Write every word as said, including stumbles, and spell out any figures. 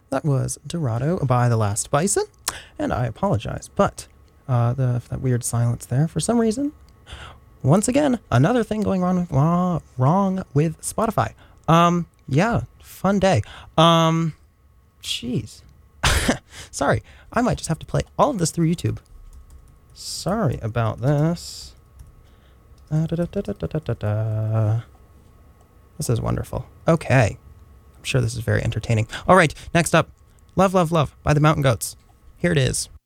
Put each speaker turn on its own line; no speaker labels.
that was Dorado by The Last Bison, and I apologize, but uh, the that weird silence there for some reason. Once again, another thing going wrong with, uh, wrong with Spotify. Um, yeah, fun day. Um, jeez. Sorry, I might just have to play all of this through YouTube. Sorry about this. Uh, da, da, da, da, da, da, da. This is wonderful. Okay. I'm sure this is very entertaining. All right, next up, Love, Love, Love by the Mountain Goats. Here it is.